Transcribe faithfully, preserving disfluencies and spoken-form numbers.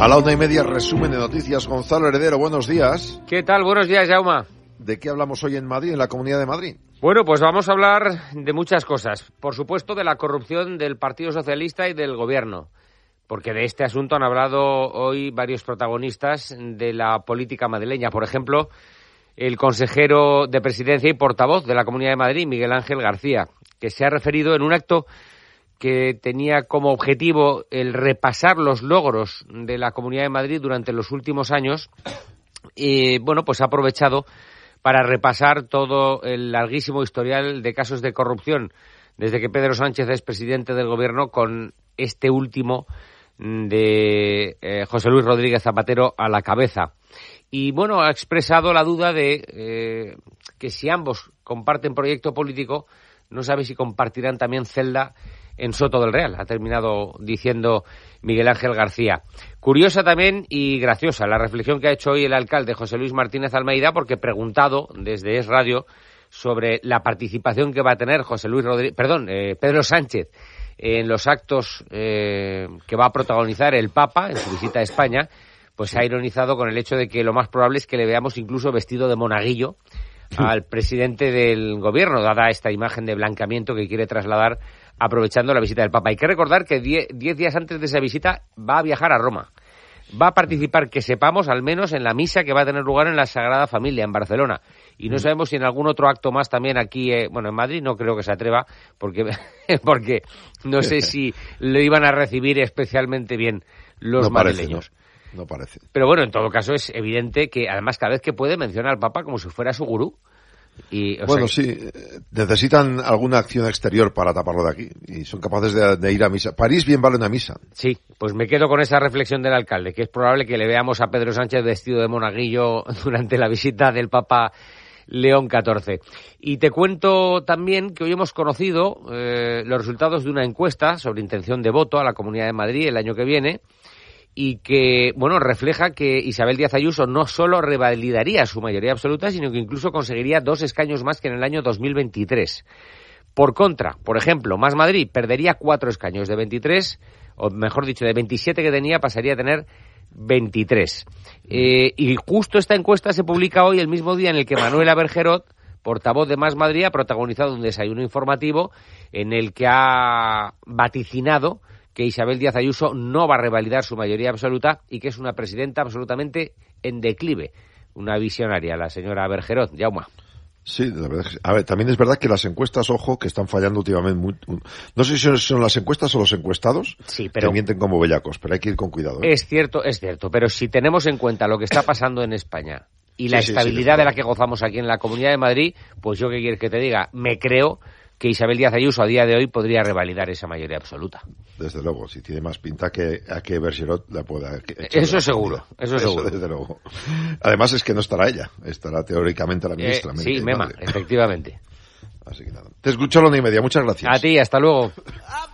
A la una y media, resumen de noticias. Gonzalo Heredero, buenos días. ¿Qué tal? Buenos días, Jaume. ¿De qué hablamos hoy en Madrid, en la Comunidad de Madrid? Bueno, pues vamos a hablar de muchas cosas. Por supuesto, de la corrupción del Partido Socialista y del Gobierno. Porque de este asunto han hablado hoy varios protagonistas de la política madrileña. Por ejemplo, el consejero de Presidencia y portavoz de la Comunidad de Madrid, Miguel Ángel García, que se ha referido en un acto que tenía como objetivo el repasar los logros de la Comunidad de Madrid durante los últimos años. Y, bueno, pues ha aprovechado para repasar todo el larguísimo historial de casos de corrupción desde que Pedro Sánchez es presidente del Gobierno, con este último de eh, José Luis Rodríguez Zapatero a la cabeza. Y, bueno, ha expresado la duda de eh, que si ambos comparten proyecto político, no sabe si compartirán también celda en Soto del Real, ha terminado diciendo Miguel Ángel García. Curiosa también y graciosa la reflexión que ha hecho hoy el alcalde José Luis Martínez Almeida, porque preguntado desde Es Radio sobre la participación que va a tener José Luis Rodríguez, perdón, eh, Pedro Sánchez en los actos eh, que va a protagonizar el Papa en su visita a España, pues se ha ironizado con el hecho de que lo más probable es que le veamos incluso vestido de monaguillo al presidente del Gobierno, dada esta imagen de blanqueamiento que quiere trasladar aprovechando la visita del Papa. Hay que recordar que diez, diez días antes de esa visita va a viajar a Roma. Va a participar, que sepamos, al menos en la misa que va a tener lugar en la Sagrada Familia, en Barcelona. Y no sabemos si en algún otro acto más también aquí, eh, bueno, en Madrid no creo que se atreva, porque porque no sé si lo iban a recibir especialmente bien los no madrileños. Parece, no, no parece. Pero bueno, en todo caso es evidente que además cada vez que puede menciona al Papa como si fuera su gurú. Y, o bueno, sea que... sí, necesitan alguna acción exterior para taparlo de aquí y son capaces de, de ir a misa. París bien vale una misa. Sí, pues me quedo con esa reflexión del alcalde, que es probable que le veamos a Pedro Sánchez vestido de monaguillo durante la visita del Papa León catorce. Y te cuento también que hoy hemos conocido eh, los resultados de una encuesta sobre intención de voto a la Comunidad de Madrid el año que viene, y que, bueno, refleja que Isabel Díaz Ayuso no solo revalidaría su mayoría absoluta, sino que incluso conseguiría dos escaños más que en el año dos mil veintitrés. Por contra, por ejemplo, Más Madrid perdería cuatro escaños de veintitrés, o mejor dicho, de veintisiete que tenía pasaría a tener veintitrés. Eh, y justo esta encuesta se publica hoy, el mismo día en el que Manuela Bergerot, portavoz de Más Madrid, ha protagonizado un desayuno informativo en el que ha vaticinado que Isabel Díaz Ayuso no va a revalidar su mayoría absoluta y que es una presidenta absolutamente en declive. Una visionaria, la señora Bergerot. Jaume. Sí, la verdad es que, a ver, también es verdad que las encuestas, ojo, que están fallando últimamente muy, no sé si son las encuestas o los encuestados, sí, pero que mienten como bellacos, pero hay que ir con cuidado, ¿eh? Es cierto, es cierto, pero si tenemos en cuenta lo que está pasando en España y la sí, estabilidad sí, sí, de la que gozamos aquí en la Comunidad de Madrid, pues yo qué quieres que te diga, me creo que Isabel Díaz Ayuso a día de hoy podría revalidar esa mayoría absoluta. Desde luego, si tiene más pinta que a que Bergerot la pueda... Eso seguro, eso seguro. Desde luego. Además es que no estará ella, estará teóricamente la ministra. Eh, sí, Mema, efectivamente. Así que nada. Te escucho a la una y media, muchas gracias. A ti, hasta luego.